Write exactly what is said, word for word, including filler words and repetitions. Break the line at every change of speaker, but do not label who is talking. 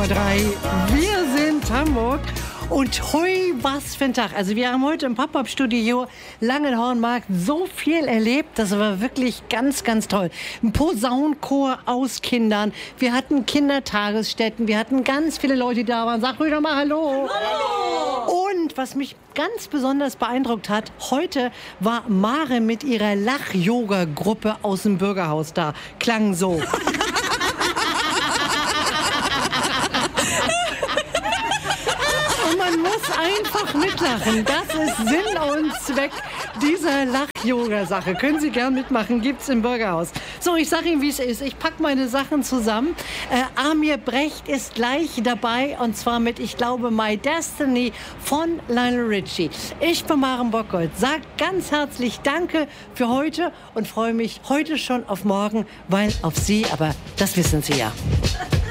Komma drei. Wir sind Hamburg. Und hui, was für ein Tag. Also wir haben heute im Pop-Up-Studio Langenhornmarkt so viel erlebt. Das war wirklich ganz, ganz toll. Ein Posaunenchor aus Kindern. Wir hatten Kindertagesstätten. Wir hatten ganz viele Leute, die da waren. Sag ruhig doch mal Hallo. Hallo. Und was mich ganz besonders beeindruckt hat, heute war Mare mit ihrer Lach-Yoga-Gruppe aus dem Bürgerhaus da. Klang so. Man muss einfach mitlachen. Das ist Sinn und Zweck dieser Lach-Yoga-Sache. Können Sie gern mitmachen, gibt's im Bürgerhaus. So, ich sage Ihnen, wie es ist. Ich packe meine Sachen zusammen. Äh, Amir Brecht ist gleich dabei und zwar mit, ich glaube, My Destiny von Lionel Richie. Ich bin Maren Bockholdt. Sag ganz herzlich Danke für heute und freue mich heute schon auf morgen, weil auf Sie, aber das wissen Sie ja.